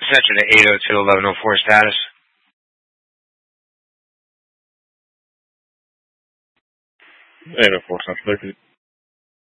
Center to 802-1104 status. Eight oh four, sounds clear.